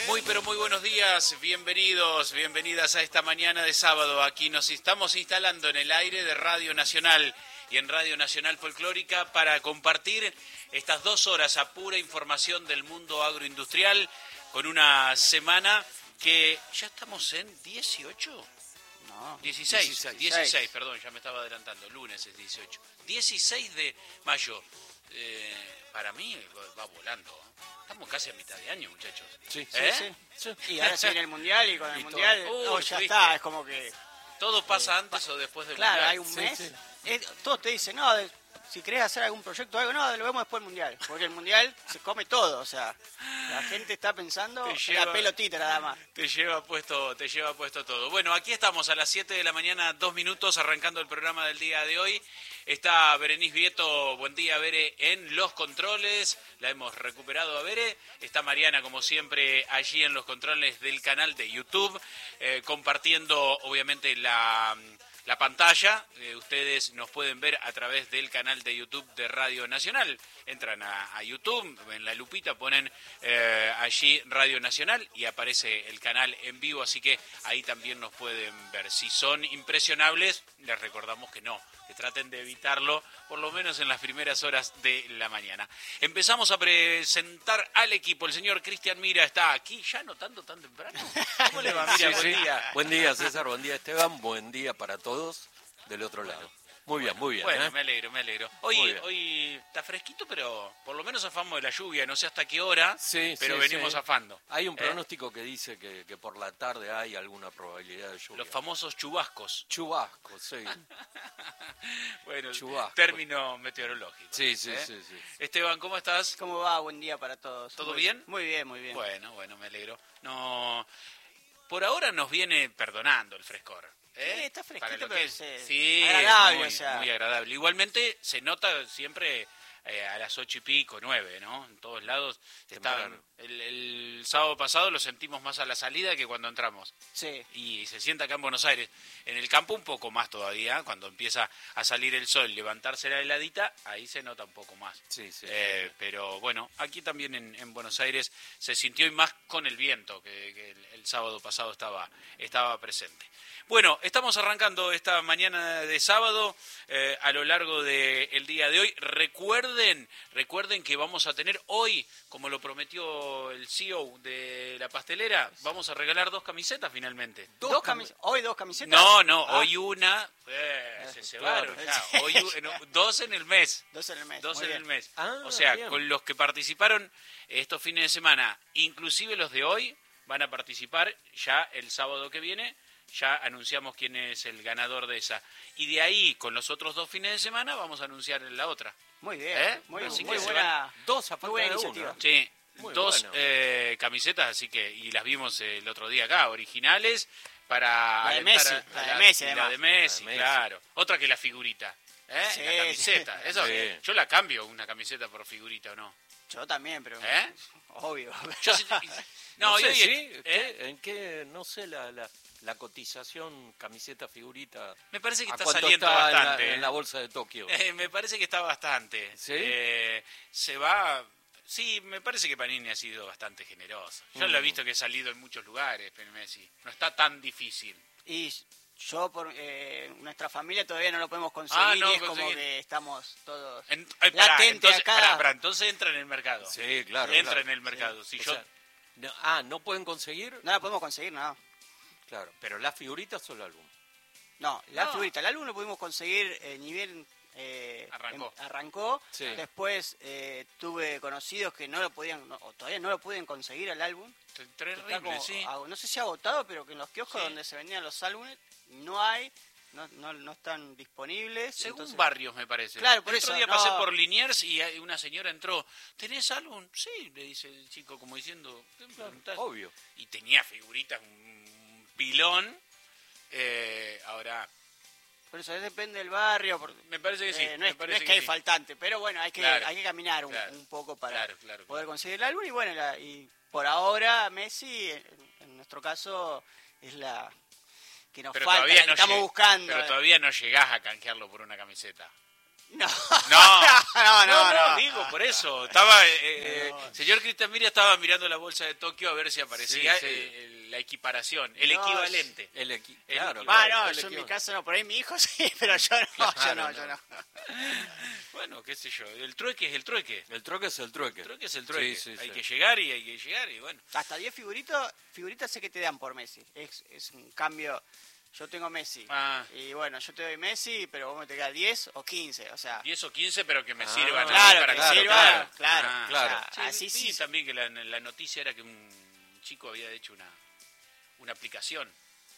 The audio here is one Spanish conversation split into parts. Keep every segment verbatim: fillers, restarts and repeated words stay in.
Muy pero muy buenos días, bienvenidos, bienvenidas a esta mañana de sábado. Aquí nos estamos instalando en el aire de Radio Nacional y en Radio Nacional Folclórica para compartir estas dos horas a pura información del mundo agroindustrial con una semana que ya estamos en dieciocho. No, dieciséis, dieciséis. dieciséis, perdón, ya me estaba adelantando, lunes es dieciocho. dieciséis de mayo, eh, para mí va volando. Estamos casi a mitad de año, muchachos. Sí, ¿Eh? sí, sí, sí. Y ahora se viene el Mundial y con el Y Mundial, todo. no, Uy, ya ¿viste? está, es como que... ¿Todo pasa antes o después del Claro, Mundial? hay un Sí, mes, sí. eh, todos te dicen, no, de- si querés hacer algún proyecto o algo, no, lo vemos después del Mundial, porque el Mundial se come todo, o sea, la gente está pensando Te en lleva- la pelotita nada más. Te lleva puesto, te lleva puesto todo. Bueno, aquí estamos a las siete de la mañana, dos minutos, arrancando el programa del día de hoy. Está Berenice Vieto, buen día, Bere, en los controles. La hemos recuperado a Bere. Está Mariana, como siempre, allí en los controles del canal de YouTube, eh, compartiendo, obviamente, la... La pantalla, eh, ustedes nos pueden ver a través del canal de YouTube de Radio Nacional. Entran a, a YouTube, en la lupita ponen eh, allí Radio Nacional y aparece el canal en vivo, así que ahí también nos pueden ver. Si son impresionables, les recordamos que no, que traten de evitarlo, por lo menos en las primeras horas de la mañana. Empezamos a presentar al equipo. El señor Cristian Mira está aquí, ya notando tan temprano. ¿Cómo le va, Mira? Sí, Buen sí. día. Buen día, César. Buen día, Esteban. Buen día para todos del otro lado. Muy bien, muy bien. Bueno, ¿eh? me alegro, me alegro. Hoy, Muy bien. hoy está fresquito, pero por lo menos zafamos de la lluvia. No sé hasta qué hora, Sí, pero sí, venimos sí. zafando. Hay un ¿Eh? pronóstico que dice que, que por la tarde hay alguna probabilidad de lluvia. Los famosos chubascos. Chubascos, sí. Bueno, Chubascos. término meteorológico. Sí, sí, ¿Eh? sí, sí. Esteban, ¿cómo estás? ¿Cómo va? Buen día para todos. ¿Todo Muy- bien? Muy bien, muy bien. Bueno, bueno, me alegro. No, por ahora nos viene perdonando el frescor. ¿eh? Sí, está fresquito, Para lo pero que es- es, eh, sí, agradable, muy, o sea. muy agradable. Igualmente se nota siempre eh, a las ocho y pico, nueve, ¿no? En todos lados. Está, Temprano. el, el sábado pasado lo sentimos más a la salida que cuando entramos. Sí. Y se siente acá en Buenos Aires. En el campo un poco más todavía, cuando empieza a salir el sol, levantarse la heladita, ahí se nota un poco más. Sí, sí. Eh, pero bueno, aquí también en, en Buenos Aires se sintió, y más con el viento que, que el, el sábado pasado estaba, estaba presente. Bueno, estamos arrancando esta mañana de sábado eh, a lo largo del día de hoy. Recuerden, recuerden que vamos a tener hoy, como lo prometió el C E O de la pastelera, vamos a regalar dos camisetas finalmente. ¿Dos camis- ¿Hoy dos camisetas? No, no, Ah, hoy una, eh, se cebaron claro. ya. Hoy u- no, dos en el mes. Dos en el mes. Dos muy en bien. el mes. Ah, o sea, bien. con los que participaron estos fines de semana, inclusive los de hoy, van a participar ya el sábado que viene. Ya anunciamos quién es el ganador de esa. Y de ahí, con los otros dos fines de semana, vamos a anunciar la otra. Muy bien. ¿Eh? Muy, Así muy que se buena. Dos a Muy falta buena de iniciativa. uno. Sí, Muy dos bueno. eh, camisetas, así que, y las vimos el otro día acá, originales, para La de alentar Messi, a- a la de Messi, y la además. de Messi, La de Messi. claro. Otra que la figurita, ¿eh? Sí, La camiseta, sí. eso, Sí. yo la cambio una camiseta por figurita, ¿o no? Yo también, pero... ¿Eh? Obvio. Yo sí- No, no, sé, y hoy- ¿sí? ¿eh? ¿Qué- ¿En qué, no sé, la, la, la cotización camiseta figurita? Me parece que ¿A está cuánto saliendo está en la- bastante. en la bolsa de Tokio? Eh, me parece que está bastante. ¿Sí? Eh, se va... Sí, me parece que Panini ha sido bastante generoso. Yo lo he Mm. visto que ha salido en muchos lugares, pero Messi. No está tan difícil. Y yo, por eh, nuestra familia todavía no lo podemos conseguir. Ah, no, y es como conseguir. que estamos todos... En, eh, pará, Latente entonces, acá. pará, pará, entonces entra en el mercado. Sí, claro. Entra claro. en el mercado. Si O yo, sea, no- ah, ¿no pueden conseguir? No la podemos conseguir, no. Claro, pero las figuritas o el álbum. No, la No. figurita. El álbum lo pudimos conseguir eh, ni bien eh, Arrancó. em- arrancó. Sí. Después eh, tuve conocidos que no lo podían, no, o todavía no lo pueden conseguir el álbum. Terrible, Está como, sí. ag- no sé si agotado, pero que en los kioscos Sí. donde se vendían los álbumes no hay, no, no, no están disponibles. Según entonces- barrios, me parece. Claro, por el otro eso, día no. pasé por Liniers y hay- una señora entró. ¿Tenés álbum? Sí, le dice el chico, como diciendo, ¿qué me preguntás? Obvio. Y tenía figuritas, un pilón. Eh, ahora, Por eso depende del barrio. por- me parece que sí. eh, no me es, no parece es que hay sí. faltante, pero bueno, hay que, Claro, hay que caminar un, claro, un poco para claro, claro, poder claro. conseguir el álbum. Y bueno, la- y por ahora Messi, en, en nuestro caso, es la que nos Pero falta, todavía la que no estamos lleg- buscando. Pero todavía no llegás a canjearlo por una camiseta. No, No, no, no, no, no. digo, por eso. Estaba, eh, eh, No. señor Cristian Miria estaba mirando la bolsa de Tokio a ver si aparecía Sí, sí. eh, la equiparación, el No, equivalente. El equi- El claro, equivalente. Ah, claro, no, el yo en mi equivalente. caso no, por ahí mi hijo sí, pero yo no, yo Claro, no, yo no. no. Bueno, qué sé yo, el trueque es el trueque. El trueque es el trueque. El trueque es el trueque. Sí, sí, hay sí. que llegar y hay que llegar y bueno. Hasta diez figuritas, figuritas sé que te dan por Messi. Es, es un cambio. Yo tengo Messi. Ah. Y bueno, yo te doy Messi, pero vos me te quedas diez o quince. O sea, diez o quince, pero que me Ah, sirvan a mí claro, para que que sirva, claro. claro, Ah, claro. o sea, Sí, así vi sí. también que la, la noticia era que un chico había hecho una, una aplicación.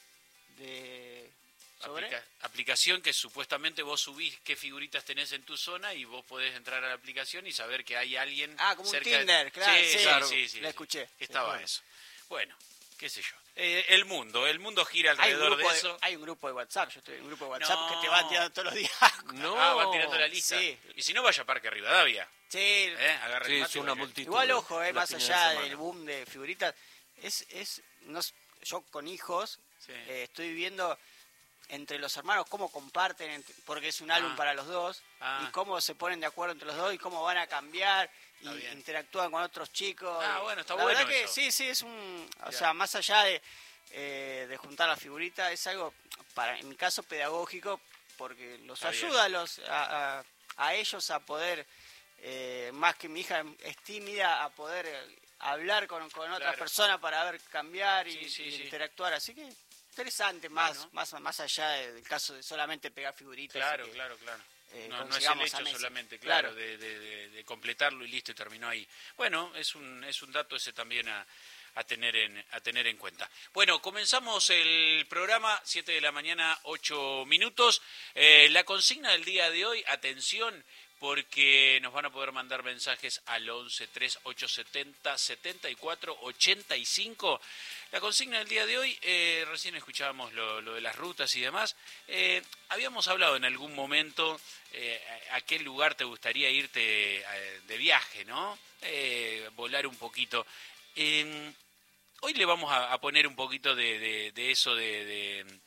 De, ¿sobre? Aplica- aplicación que supuestamente vos subís qué figuritas tenés en tu zona y vos podés entrar a la aplicación y saber que hay alguien Ah, como un cerca de- Tinder, claro, Sí, sí, sí, claro. sí, sí, La sí. escuché. Estaba Sí, eso. Bueno, qué sé yo. Eh, el mundo, el mundo gira Hay un, alrededor grupo de de, eso. hay un grupo de WhatsApp, yo estoy en un grupo de WhatsApp No. que te van tirando todos los días. No. Ah, van tirando la lista. Sí. Y si no, vaya a Parque Rivadavia. Sí, ¿eh? Agarra el Sí, mate es y una vaya. multitud. igual ojo, eh, los más fines de allá semana. del boom de figuritas, es, es, no, s- yo con hijos Sí. eh, estoy viendo entre los hermanos cómo comparten, ent- porque es un álbum Ah. para los dos, Ah. y cómo se ponen de acuerdo entre los dos y cómo van a cambiar y Está bien. interactúan con otros chicos. Ah, y bueno, está la bueno verdad que eso. sí, sí, es un, o Ya. sea, más allá de, eh, de juntar las figuritas, es algo, para en mi caso, pedagógico, porque los Está bien. ayuda a, los, a, a- a ellos a poder, eh, más que mi hija es tímida, a poder eh, hablar con, con otras Claro. personas para ver cambiar y, Sí, sí, y sí. interactuar. Así que interesante, más, Bueno. más, más allá de- del caso de solamente pegar figuritas. y Claro, que, claro, claro. eh, no, no es el consigamos a hecho Messi. solamente, claro, Claro. de, de- de- de completarlo y listo y terminó ahí. Bueno, es un, es un dato ese también a, a tener en, a tener en cuenta. Bueno, comenzamos el programa, siete de la mañana, ocho minutos. Eh, la consigna del día de hoy, atención, porque nos van a poder mandar mensajes al once tres ocho setenta setenta y cuatro ochenta y cinco. La consigna del día de hoy, eh, recién escuchábamos lo, lo de las rutas y demás. Eh, habíamos hablado en algún momento eh, a, a qué lugar te gustaría irte eh, de viaje, ¿no? Eh, volar un poquito. Eh, hoy le vamos a, a poner un poquito de, de- de eso de, de,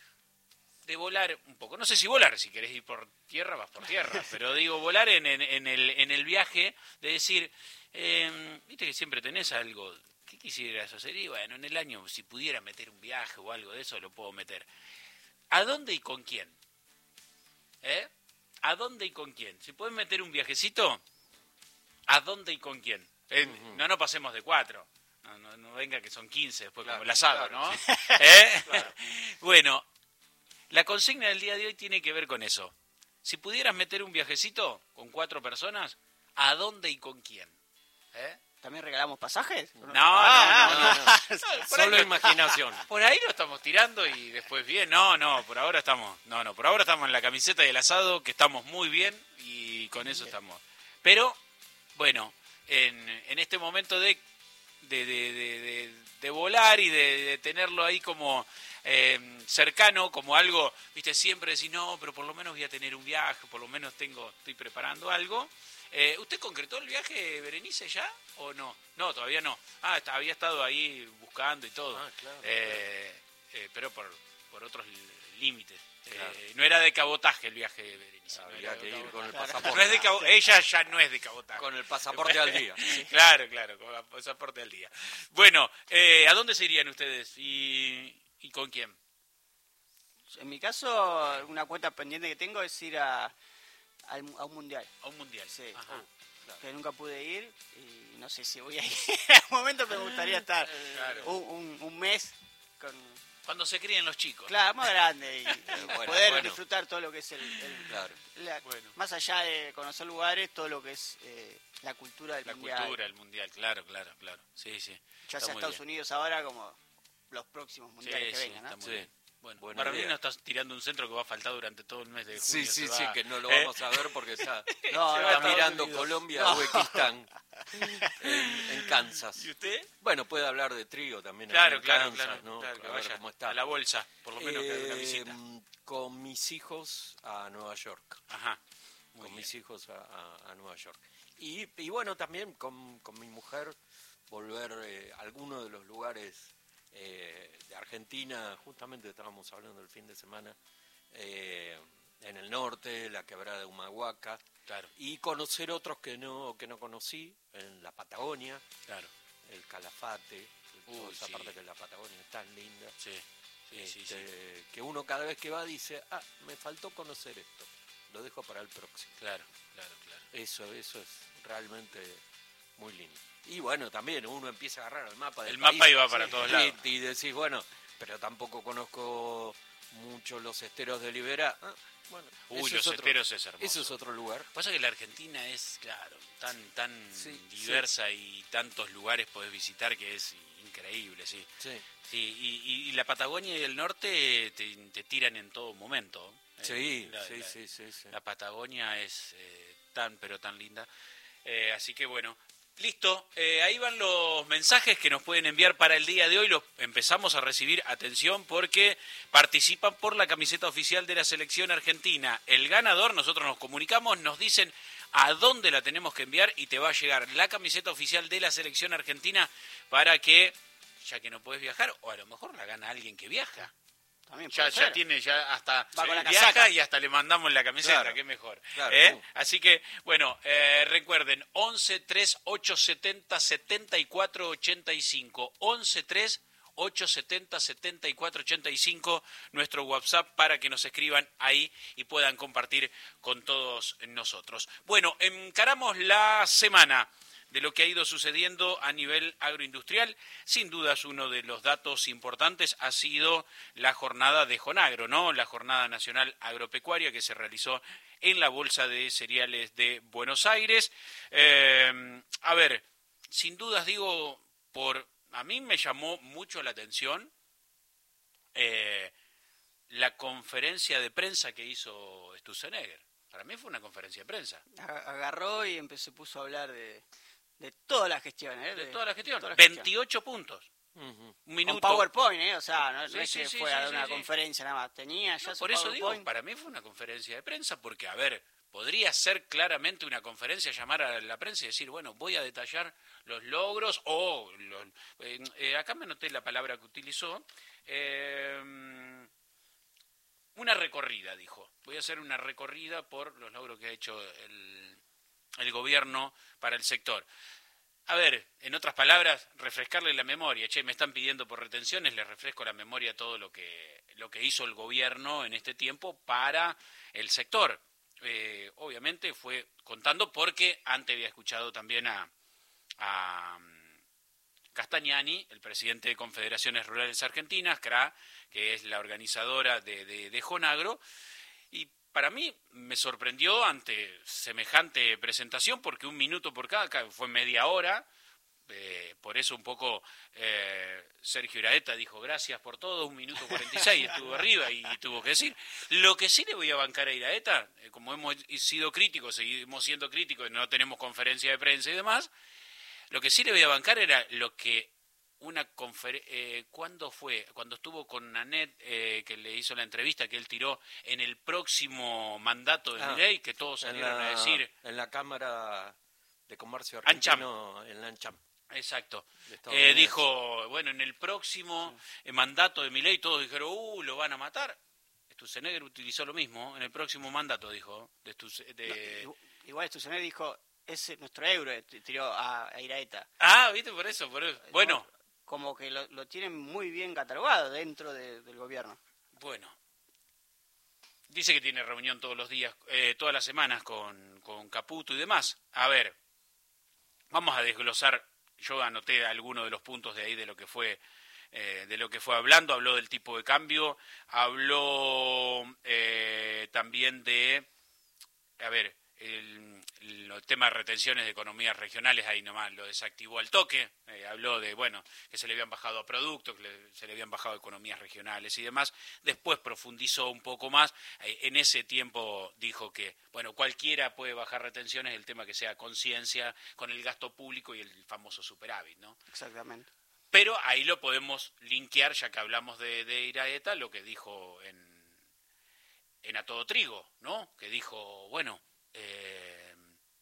de volar un poco. No sé si volar, si querés ir por tierra, vas por tierra. Pero digo, volar en, en, en el, en el viaje, de decir, eh, viste que siempre tenés algo. ¿Qué quisieras hacer? Y bueno, en el año, si pudiera meter un viaje o algo de eso, lo puedo meter. ¿A dónde y con quién? ¿Eh? ¿A dónde y con quién? Si puedes meter un viajecito, ¿a dónde y con quién? Eh, Ujú. No, no pasemos de cuatro. No, no, no venga que son quince después Claro, como el asado, claro, ¿no? sí. ¿Eh? Claro. Bueno, la consigna del día de hoy tiene que ver con eso. Si pudieras meter un viajecito con cuatro personas, ¿a dónde y con quién? ¿Eh? ¿También regalamos pasajes? No, Ah, no, no, no. ah, Por ahí Solo lo- imaginación. Por ahí lo estamos tirando y después bien. No, no, por ahora estamos. No, no, por ahora estamos en la camiseta y el asado, que estamos muy bien y con eso estamos. Pero, bueno, en, en este momento de, de, de, de, de- de volar y de, de tenerlo ahí como eh, cercano, como algo, viste, siempre decís, no, pero por lo menos voy a tener un viaje, por lo menos tengo, estoy preparando algo. Eh, ¿Usted concretó el viaje, Berenice, ya o no? No, todavía no. Ah, está- había estado ahí buscando y todo. Ah, claro, Eh, eh, pero por, por otros li- límites. Claro. Eh, no era de cabotaje el viaje de Berenice. no Había era de que ir cabotaje. con el Claro. pasaporte. No es de cabo- ella ya no es de cabotaje. Con el pasaporte al día. Claro, claro, con el pasaporte al día. Bueno, eh, ¿a dónde se irían ustedes y, y con quién? En mi caso, una cuenta pendiente que tengo es ir a, al- a un mundial, A un mundial. Sí. Ajá. que nunca pude ir y no sé si voy a ir. En algún momento me gustaría estar Claro. un, un- un mes con, Cuando se críen los chicos. claro, más grande y, y bueno, poder bueno. disfrutar todo lo que es el, el- Claro. la- Bueno. más allá de conocer lugares, todo lo que es eh, la cultura del La mundial, cultura, el mundial, claro, claro, claro. Sí, sí. ya Está sea muy Estados bien. Unidos ahora como los próximos mundiales Sí, que sí, vengan, está ¿no? muy Sí. bien. Bueno, Buena para mí idea. no estás tirando un centro que va a faltar durante todo el mes de junio. Sí, sí, se sí, va, que no lo ¿eh? vamos a ver porque está, No, Se no, va a está Estados mirando Unidos. Colombia, No. Uzbekistán, en, en Kansas. ¿Y usted? Bueno, puede hablar de trigo también. Claro, en claro, Kansas, claro, ¿no? claro, que A ver vaya cómo está. a la bolsa, por lo menos que haga una Eh, visita. Con mis hijos a Nueva York. Ajá. Muy con bien. mis hijos a, a- a Nueva York. Y, y bueno, también con, con mi mujer volver eh, a alguno de los lugares eh, de Argentina, justamente estábamos hablando el fin de semana, eh, en el norte, la quebrada de Humahuaca, Claro, y conocer otros que no que no conocí, en la Patagonia, claro. el Calafate, toda Uy, esa sí. parte que la Patagonia es tan linda, Sí, sí, sí, este, sí. que uno cada vez que va dice, ah, me faltó conocer esto, lo dejo para el próximo. Claro, claro, claro. Eso, eso es realmente muy lindo. Y bueno, también uno empieza a agarrar el mapa del El país, mapa iba para sí, todos y- lados. Y decís, bueno, pero tampoco conozco mucho los esteros de Liberá. Ah, bueno, Uy, eso los es otro- esteros es hermoso. Eso es otro lugar. Pasa que la Argentina es, claro, tan tan Sí, diversa y tantos lugares podés visitar que es increíble, sí. Sí, Sí, y, y- y la Patagonia y el norte te, te tiran en todo momento. Eh, sí, la, sí, la- sí, sí, sí. la Patagonia es eh, tan, pero tan linda. Eh, así que bueno, listo. Eh, ahí van los mensajes que nos pueden enviar para el día de hoy. Los empezamos a recibir. Atención, porque participan por la camiseta oficial de la selección argentina. El ganador, nosotros nos comunicamos, nos dicen a dónde la tenemos que enviar y te va a llegar la camiseta oficial de la selección argentina para que, ya que no puedes viajar, o a lo mejor la gana alguien que viaja. También Ya, puede ya ser. tiene, ya hasta Va con la viaja casaca. y hasta le mandamos la camiseta, Claro, que mejor. claro. ¿Eh? Uh. Así que, bueno, eh, recuerden, once tres ocho setenta setenta y cuatro ochenta y cinco, once tres ocho setenta setenta y cuatro ochenta y cinco, nuestro WhatsApp para que nos escriban ahí y puedan compartir con todos nosotros. Bueno, encaramos la semana de lo que ha ido sucediendo a nivel agroindustrial. Sin dudas, uno de los datos importantes ha sido la jornada de Jonagro, ¿no? La Jornada Nacional Agropecuaria que se realizó en la Bolsa de Cereales de Buenos Aires. Eh, a ver, sin dudas digo, por a mí me llamó mucho la atención eh, la conferencia de prensa que hizo Sturzenegger. Para mí fue una conferencia de prensa. Agarró y empezó, se puso a hablar de, de toda la gestión, ¿eh? De toda la gestión. toda la gestión. veintiocho puntos. Ujú. Un minuto. Con PowerPoint, ¿eh? O sea, no, no Sí, es sí, que sí, fue sí, a dar sí, una sí. conferencia nada más. Tenía ya No, su por eso digo, PowerPoint. para mí fue una conferencia de prensa, porque, a ver, podría ser claramente una conferencia, llamar a la prensa y decir, bueno, voy a detallar los logros, o, los, eh, eh, acá me noté la palabra que utilizó, eh, una recorrida, dijo. Voy a hacer una recorrida por los logros que ha hecho el, el gobierno para el sector. A ver, en otras palabras, refrescarle la memoria. Che, me están pidiendo por retenciones, les refresco la memoria todo lo que, lo que hizo el gobierno en este tiempo para el sector. Eh, obviamente fue contando porque antes había escuchado también a, a Castagnani, el presidente de Confederaciones Rurales Argentinas, C R A, que es la organizadora de, de, de Jonagro, y para mí me sorprendió ante semejante presentación, porque un minuto por cada, fue media hora, eh, por eso un poco eh, Sergio Iraeta dijo gracias por todo, un minuto cuarenta y seis estuvo arriba y tuvo que decir. Lo que sí le voy a bancar a Iraeta, eh, como hemos sido críticos, seguimos siendo críticos, no tenemos conferencia de prensa y demás, lo que sí le voy a bancar era lo que una conferencia, eh, ¿cuándo fue? Cuando estuvo con Nanette, eh, que le hizo la entrevista, que él tiró en el próximo mandato de Ah, Milei, que todos En salieron la, a decir... en la Cámara de Comercio Ancham. Argentino, en la Ancham. Exacto. de Estados Eh, Unidos. dijo, bueno, en el próximo eh, mandato de Milei todos dijeron, uh, lo van a matar. Sturzenegger utilizó lo mismo, en el próximo mandato, dijo. De Sturze- de... No, igual Sturzenegger dijo, es nuestro euro, t- tiró a, a Iraeta. Ah, viste, por eso, por eso. Bueno, No, como que lo, lo tienen muy bien catalogado dentro de- del gobierno. bueno. Dice que tiene reunión todos los días, eh, todas las semanas con, con Caputo y demás. A ver, vamos a desglosar. Yo anoté algunos de los puntos de ahí de lo que fue eh, de lo que fue hablando. Habló del tipo de cambio, habló eh, también de, a ver, el, el tema de retenciones de economías regionales, ahí nomás lo desactivó al toque. Eh, habló de, bueno, que se le habían bajado a productos, que le, se le habían bajado a economías regionales y demás. Después profundizó un poco más. Eh, en ese tiempo dijo que, bueno, cualquiera puede bajar retenciones, el tema que sea conciencia con el gasto público y el famoso superávit, ¿no? Exactamente. Pero ahí lo podemos linkear, ya que hablamos de, de Iraeta, lo que dijo en, en A Todo Trigo, ¿no? Que dijo, bueno, eh,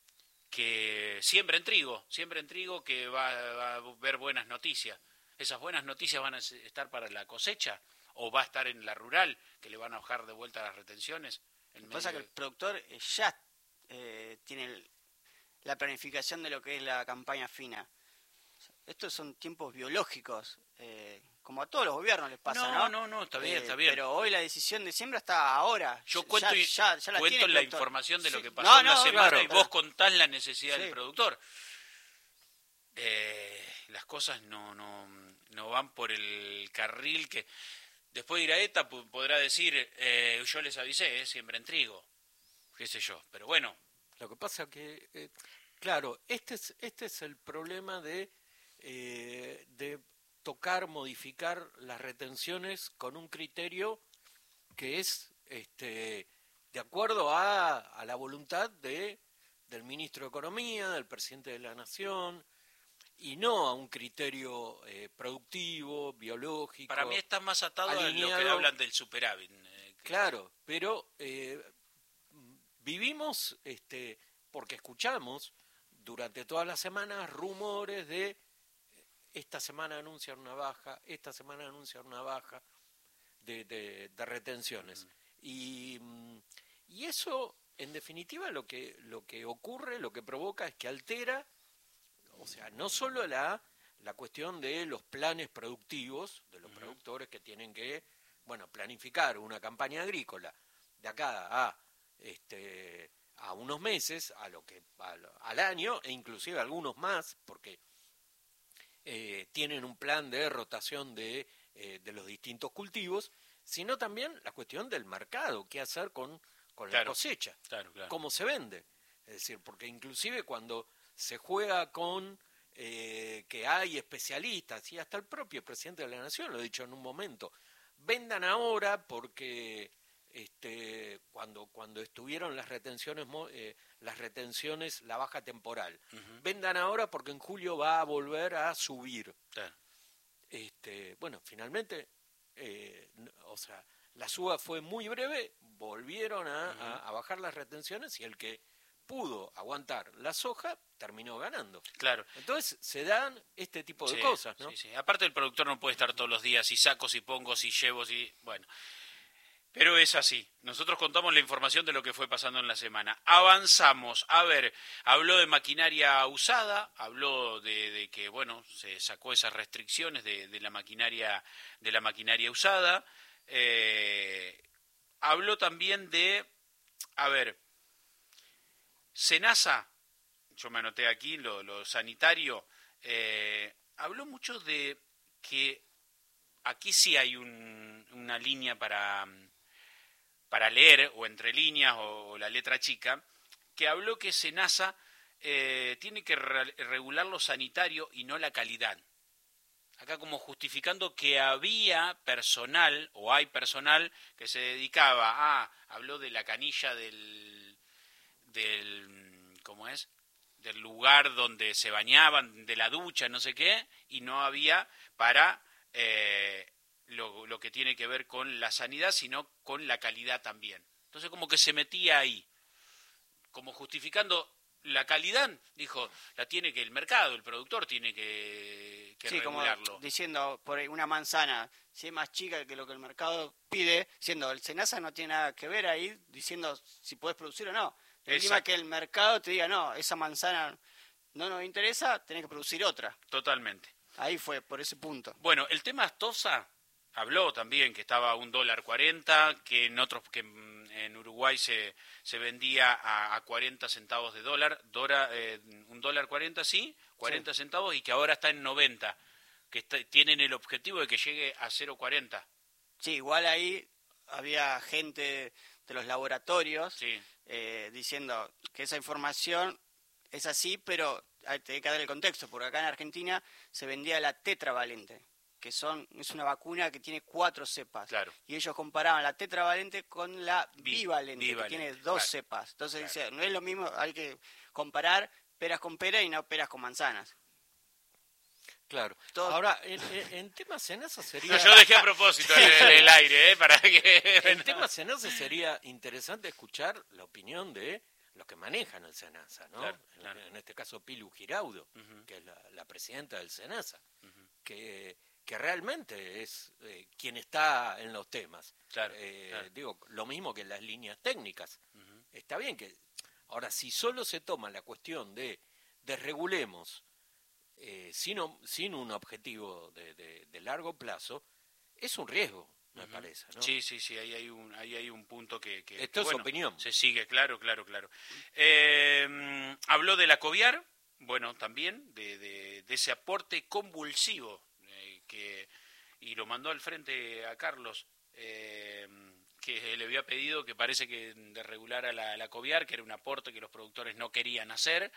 que siembren trigo, siembren trigo, que va, va a haber buenas noticias. ¿Esas buenas noticias van a estar para la cosecha? ¿O va a estar en la rural, que le van a bajar de vuelta las retenciones? En Lo que pasa es que medio el productor eh, ya eh, tiene el- la planificación de lo que es la campaña fina. O sea, estos son tiempos biológicos, eh, como a todos los gobiernos les pasa, No, ¿no? no, no, está bien, Eh, está bien. Pero hoy la decisión de siembra está ahora. Yo Ya- cuento, y- ya- ya la cuento tiene el la productor. información de lo Sí. que pasó No, en la no, semana claro, y pero- vos contás la necesidad Sí. del productor. Eh, las cosas no, no, no van por el carril que... Después Iraeta pu- podrá decir, eh, yo les avisé, eh, siembren trigo, qué sé yo. Pero bueno, Lo que pasa que, eh, claro, este es, este es el problema de, eh, de tocar, modificar las retenciones con un criterio que es este, de acuerdo a, a la voluntad de, del ministro de Economía, del presidente de la Nación, y no a un criterio eh, productivo, biológico. para mí está más atado a lo que alineado. hablan del superávit. eh, que- Claro, pero eh, vivimos, este, porque escuchamos durante todas las semanas rumores de eh, esta semana anuncian una baja, esta semana anuncian una baja de, de, de retenciones. Mm. Y, y eso, en definitiva, lo que, lo que ocurre, lo que provoca es que altera, o sea, no solo la, la cuestión de los planes productivos, de los uh-huh. productores que tienen que, bueno, planificar una campaña agrícola de acá a este a unos meses, a lo que a, al año, e inclusive algunos más, porque eh, tienen un plan de rotación de, eh, de los distintos cultivos, sino también la cuestión del mercado, qué hacer con, con claro, la cosecha, claro, claro. cómo se vende. Es decir, porque inclusive cuando se juega con eh, que hay especialistas, y hasta el propio presidente de la Nación lo ha dicho en un momento, vendan ahora porque este, cuando cuando estuvieron las retenciones, eh, las retenciones, la baja temporal, uh-huh. vendan ahora porque en julio va a volver a subir. Claro. Este, bueno, finalmente, eh, o sea, la suba fue muy breve, volvieron a, uh-huh. a, a bajar las retenciones y el que pudo aguantar la soja terminó ganando. Claro. Entonces se dan este tipo de sí, cosas, ¿no? Sí, sí. Aparte el productor no puede estar todos los días, si saco, si pongo, si llevo, si... Bueno, pero es así. Nosotros contamos la información de lo que fue pasando en la semana. Avanzamos. A ver, habló de maquinaria usada, habló de, de que, bueno, se sacó esas restricciones de, de la maquinaria de la maquinaria usada. Eh, habló también de, a ver, Senasa, yo me anoté aquí lo, lo sanitario, eh, habló mucho de que aquí sí hay un, una línea para, para leer, o entre líneas, o, o la letra chica, que habló que Senasa eh, tiene que re, regular lo sanitario y no la calidad. Acá como justificando que había personal, o hay personal, que se dedicaba a, habló de la canilla del, del, ¿cómo es?, del lugar donde se bañaban, de la ducha, no sé qué, y no había para eh, lo, lo que tiene que ver con la sanidad, sino con la calidad también. Entonces como que se metía ahí, como justificando la calidad, dijo, la tiene que el mercado, el productor tiene que, que sí, regularlo. Como diciendo, por una manzana, si es más chica que lo que el mercado pide, siendo el Senasa no tiene nada que ver ahí, diciendo si puedes producir o no. El tema que el mercado te diga, no, esa manzana no nos interesa, tenés que producir otra. Totalmente. Ahí fue, por ese punto. Bueno, el tema Astosa habló también que estaba a un dólar cuarenta, que en otros, que en Uruguay se, se vendía a, a cuarenta centavos de dólar, dora, eh, un dólar cuarenta, sí, cuarenta sí. centavos, y que ahora está en noventa, que está, tienen el objetivo de que llegue a cero cuarenta. Sí, igual ahí había gente de los laboratorios sí. eh, diciendo que esa información es así, pero hay que dar el contexto, porque acá en Argentina se vendía la tetravalente, que son es una vacuna que tiene cuatro cepas. Claro. Y ellos comparaban la tetravalente con la bivalente, bivalente que tiene dos claro. cepas. Entonces claro. dice, no es lo mismo, hay que comparar peras con peras y no peras con manzanas. Claro. Todo... Ahora, en, en, en tema Senasa sería... No, yo dejé a propósito el, el, el aire, ¿eh? Para que... En tema Senasa sería interesante escuchar la opinión de los que manejan el Senasa, ¿no? Claro, claro. En, en este caso Pilu Giraudo, uh-huh. que es la, la presidenta del Senasa, uh-huh. que, que realmente es eh, quien está en los temas. Claro, Eh, claro. Digo, lo mismo que en las líneas técnicas. Uh-huh. Está bien que... Ahora, si solo se toma la cuestión de desregulemos eh, sin, sin un objetivo de, de, de largo plazo, es un riesgo, me uh-huh. parece, ¿no? Sí, sí, sí, ahí hay un, ahí hay un punto que... que Esto que, bueno, es opinión. Se sigue, claro, claro, claro. Eh, habló de la Coviar, bueno, también, de, de, de ese aporte convulsivo, eh, que y lo mandó al frente a Carlos, eh, que le había pedido que parece que desregulara la, la Coviar, que era un aporte que los productores no querían hacer.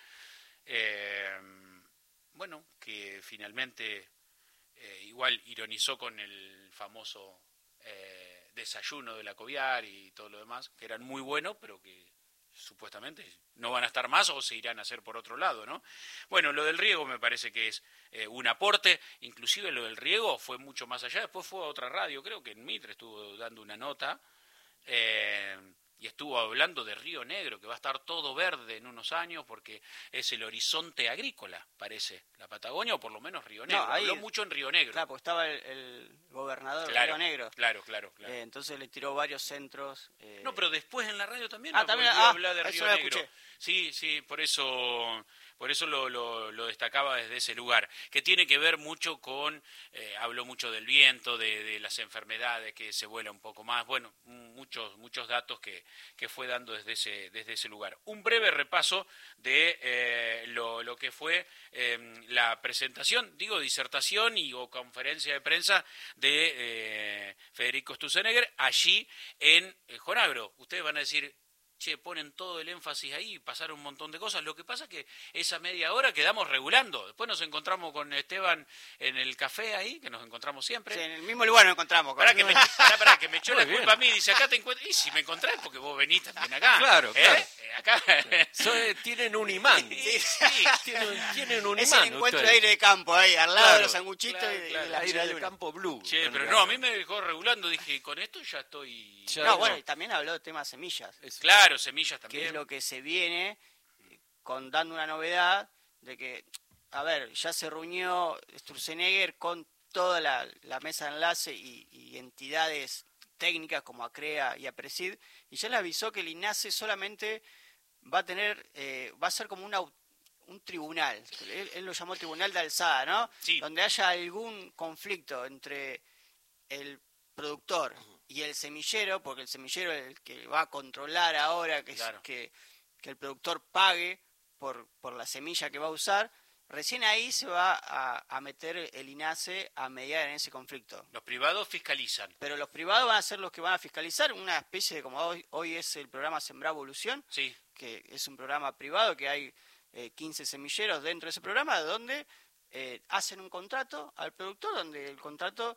Eh, bueno, que finalmente eh, igual ironizó con el famoso eh, desayuno de la Coviar y todo lo demás, que eran muy buenos, pero que supuestamente no van a estar más o se irán a hacer por otro lado, ¿no? Bueno, lo del riego me parece que es eh, un aporte, inclusive lo del riego fue mucho más allá, después fue a otra radio, creo que en Mitre estuvo dando una nota, eh, y estuvo hablando de Río Negro, que va a estar todo verde en unos años porque es el horizonte agrícola, parece, la Patagonia, o por lo menos Río Negro. No, ahí, habló mucho en Río Negro. Claro, porque estaba el, el gobernador claro, de Río Negro. Claro, claro, claro. Eh, entonces le tiró varios centros. Eh... No, pero después en la radio también ah, volvió también, a ah, hablar de Río lo Negro. Escuché. Sí, sí, por eso... Por eso lo, lo, lo destacaba desde ese lugar, que tiene que ver mucho con, eh, habló mucho del viento, de, de las enfermedades, que se vuela un poco más, bueno, muchos muchos datos que, que fue dando desde ese, desde ese lugar. Un breve repaso de eh, lo, lo que fue eh, la presentación, digo, disertación y o conferencia de prensa de eh, Federico Sturzenegger allí en eh, Jonagro. Ustedes van a decir... che, ponen todo el énfasis ahí, pasaron un montón de cosas. Lo que pasa es que esa media hora quedamos regulando. Después nos encontramos con Esteban en el café ahí, que nos encontramos siempre. Sí, en el mismo lugar nos encontramos. Pará que, me, pará, pará, que me echó la bien. culpa a mí. Dice, acá te encuentro. Y si me encontrás, porque vos venís también acá. Claro, ¿eh? claro. Eh, acá. So, eh, tienen un imán. Sí, sí. Tienen, tienen un Es imán. el encuentro ustedes. de aire de campo ahí, al lado Claro, de los sanguchitos claro, y de, claro. de la Aire ciudad del luna. campo blue. Che, en pero el no, a caso. mí me dejó regulando. Dije, con esto ya estoy... Ya No, no. bueno, y también habló de temas semillas, Es- Claro, semillas que también. es lo que se viene con dando una novedad de que, a ver, ya se reunió Sturzenegger con toda la, la mesa de enlace y, y entidades técnicas como ACREA y APRESID, y ya le avisó que el INASE solamente va a tener, eh, va a ser como una, un tribunal, él, él lo llamó tribunal de alzada, ¿no? Sí. Donde haya algún conflicto entre el productor y el semillero, porque el semillero es el que va a controlar ahora que, Claro. es, que, que el productor pague por, por la semilla que va a usar, recién ahí se va a, a meter el INASE a mediar en ese conflicto. Los privados fiscalizan. Pero los privados van a ser los que van a fiscalizar, una especie de, como hoy, hoy es el programa Sembrar Evolución, Sí, que es un programa privado, que hay eh, quince semilleros dentro de ese programa, donde eh, hacen un contrato al productor, donde el contrato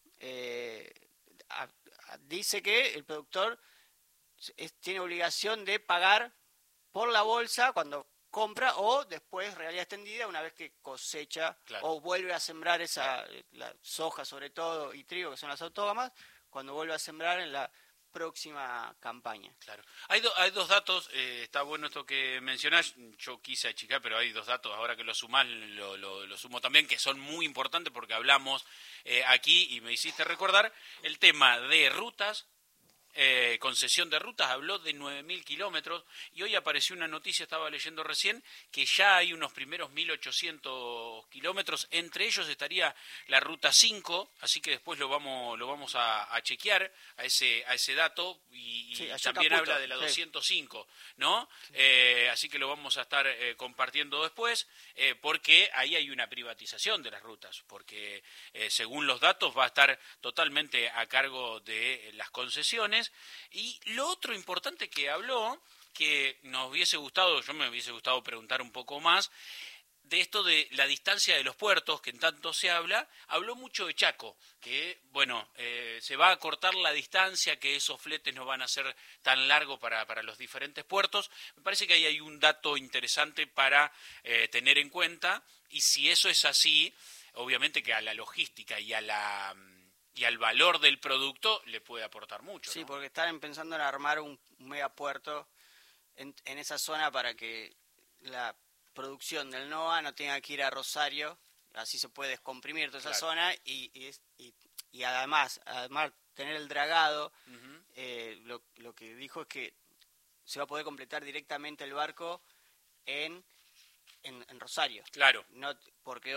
eh, a, a, dice que el productor es, tiene obligación de pagar por la bolsa cuando compra o después realidad extendida una vez que cosecha claro. o vuelve a sembrar esa la soja sobre todo y trigo que son las autógamas, cuando vuelve a sembrar en la próxima campaña. Claro. Hay, do, hay dos datos, eh, está bueno esto que mencionás, yo quise achicar, pero hay dos datos, ahora que lo sumás, lo, lo, lo sumo también, que son muy importantes porque hablamos eh, aquí y me hiciste recordar el tema de rutas. Eh, concesión de rutas, habló de nueve mil kilómetros y hoy apareció una noticia, estaba leyendo recién, que ya hay unos primeros mil ochocientos kilómetros, entre ellos estaría la ruta cinco, así que después lo vamos lo vamos a, a chequear a ese a ese dato y, Sí, y también Caputo, habla de la sí. doscientos cinco, ¿no? Sí. Eh, así que lo vamos a estar eh, compartiendo después, eh, porque ahí hay una privatización de las rutas, porque eh, según los datos va a estar totalmente a cargo de las concesiones. Y lo otro importante que habló, que nos hubiese gustado, yo me hubiese gustado preguntar un poco más, de esto de la distancia de los puertos, que en tanto se habla, habló mucho de Chaco, que, bueno, eh, se va a cortar la distancia, que esos fletes no van a ser tan largos para, para los diferentes puertos. Me parece que ahí hay un dato interesante para eh, tener en cuenta, y si eso es así, obviamente que a la logística y a la... y al valor del producto le puede aportar mucho. Sí, ¿no? porque están pensando en armar un, un megapuerto en, en esa zona para que la producción del NOA no tenga que ir a Rosario así se puede descomprimir toda esa Claro. zona y, y, es- y, y además, además tener el dragado, Ujú. eh, lo, lo que dijo es que se va a poder completar directamente el barco en, en, en Rosario. Claro. No, porque